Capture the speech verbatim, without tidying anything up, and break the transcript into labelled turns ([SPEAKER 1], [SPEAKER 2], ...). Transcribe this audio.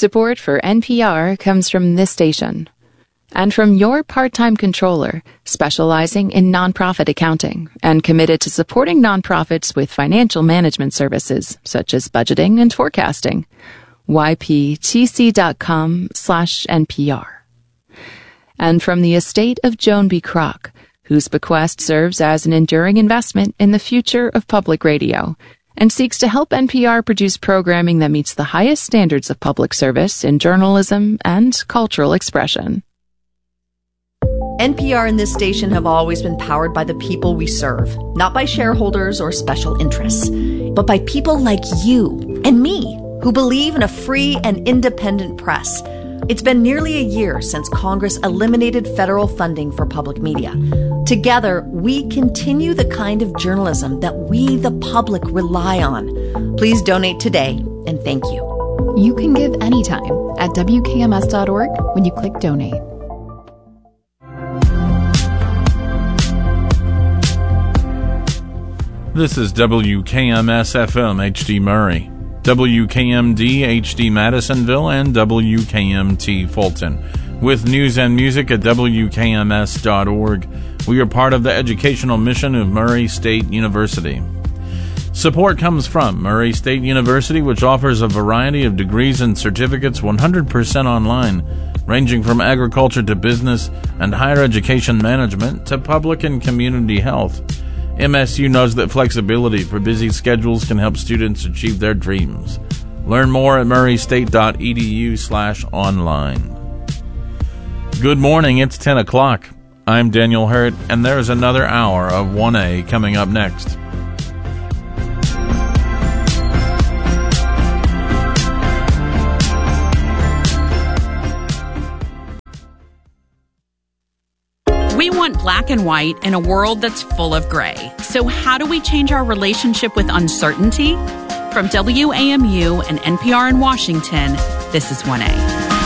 [SPEAKER 1] Support for N P R comes from this station and from your part-time controller specializing in nonprofit accounting and committed to supporting nonprofits with financial management services such as budgeting and forecasting. Y P T C dot com slash N P R. And from the estate of Joan B. Kroc, whose bequest serves as an enduring investment in the future of public radio and seeks to help N P R produce programming that meets the highest standards of public service in journalism and cultural expression.
[SPEAKER 2] N P R and this station have always been powered by the people we serve, not by shareholders or special interests, but by people like you and me who believe in a free and independent press. It's been nearly a year since Congress eliminated federal funding for public media. Together, we continue the kind of journalism that we, the public, rely on. Please donate today, and thank you.
[SPEAKER 3] You can give anytime at W K M S dot org when you click donate.
[SPEAKER 4] This is W K M S F M H D Murray, W K M D H D Madisonville, and W K M T Fulton. With news and music at W K M S dot org, we are part of the educational mission of Murray State University. Support comes from Murray State University, which offers a variety of degrees and certificates one hundred percent online, ranging from agriculture to business and higher education management to public and community health. M S U knows that flexibility for busy schedules can help students achieve their dreams. Learn more at murray state dot e d u slash online. Good morning, it's ten o'clock. I'm Daniel Hurt, and there's another hour of one A coming up next.
[SPEAKER 5] We want black and white in a world that's full of gray. So how do we change our relationship with uncertainty? From W A M U and N P R in Washington, this is one A.